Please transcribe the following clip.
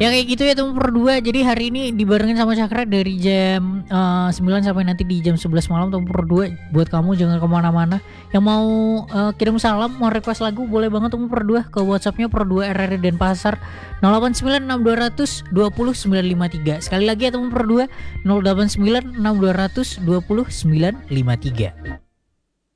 Ya kayak gitu ya teman berdua. Jadi hari ini dibarengin sama Cakra dari jam 9 sampai nanti di jam 11 malam teman berdua. Buat kamu jangan kemana-mana. Yang mau kirim salam, mau request lagu boleh banget teman berdua ke WhatsAppnya Perdua RRI Denpasar 0896 200 20953. Sekali lagi ya teman berdua 0896 200 20953.